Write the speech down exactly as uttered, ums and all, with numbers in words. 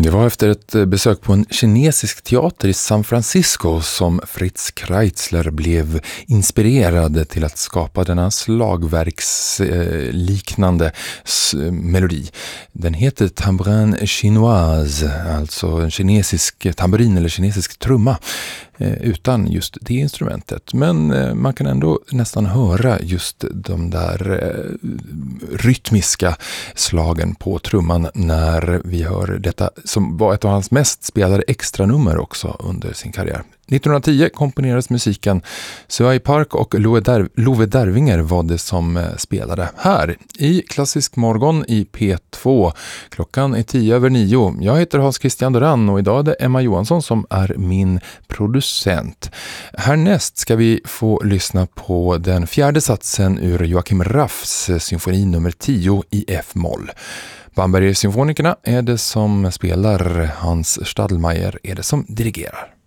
Det var efter ett besök på en kinesisk teater i San Francisco som Fritz Kreizler blev inspirerad till att skapa denna slagverksliknande melodi. Den heter tambourin chinoise, alltså en kinesisk tamburin eller kinesisk trumma, utan just det instrumentet. Men man kan ändå nästan höra just de där rytmiska slagen på trumman när vi hör detta, som var ett av hans mest spelade extranummer också under sin karriär. nittonhundratio komponerades musiken. Suai Park och Love, Derv- Love Dervinger var det som spelade här i Klassisk morgon i P två. Klockan är tio över nio. Jag heter Hans Christian Doran och idag är det Emma Johansson som är min producent. Härnäst ska vi få lyssna på den fjärde satsen ur Joachim Raffs symfoni nummer tio i F-moll. Bamberger-symfonikerna är det som spelar, Hans Stadelmeier är det som dirigerar.